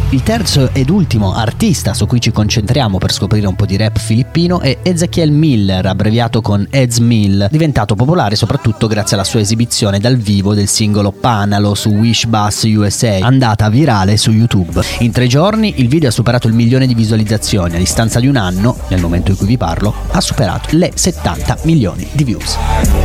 Il terzo ed ultimo artista su cui ci concentriamo per scoprire un po' di rap filippino è Ezekiel Miller, abbreviato con Ez Mill, diventato popolare soprattutto grazie alla sua esibizione dal vivo del singolo Panalo su Wish Bus USA, andata virale su YouTube. In 3 giorni il video ha superato il 1 milione di visualizzazioni, a distanza di un anno, nel momento in cui vi parlo, ha superato le 70 milioni di views.